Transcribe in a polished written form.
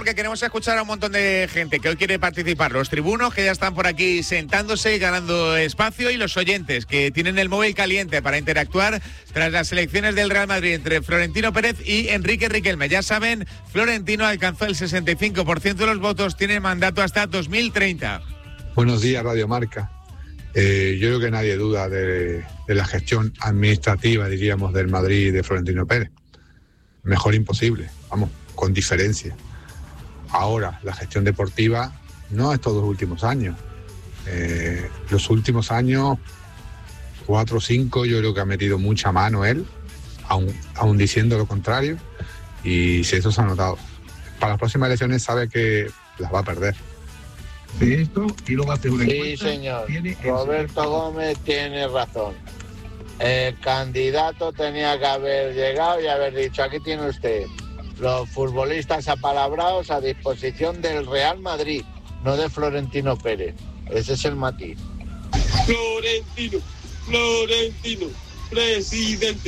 Porque queremos escuchar a un montón de gente que hoy quiere participar. Los tribunos que ya están por aquí sentándose y ganando espacio, y los oyentes que tienen el móvil caliente para interactuar tras las elecciones del Real Madrid entre Florentino Pérez y Enrique Riquelme. Ya saben, Florentino alcanzó el 65% de los votos, tiene mandato hasta 2030. Buenos días, Radio Marca. Yo creo que nadie duda de la gestión administrativa, diríamos, del Madrid de Florentino Pérez. Mejor imposible, vamos, con diferencia. Ahora, la gestión deportiva no estos 2 últimos años. Los últimos años, 4 o 5, yo creo que ha metido mucha mano él, aún diciendo lo contrario, y si eso se ha notado. Para las próximas elecciones sabe que las va a perder. Esto y luego hace una encuesta. Sí, señor. Roberto Gómez tiene razón. El candidato tenía que haber llegado y haber dicho: aquí tiene usted los futbolistas apalabrados a disposición del Real Madrid, no de Florentino Pérez. Ese es el matiz. Florentino, presidente.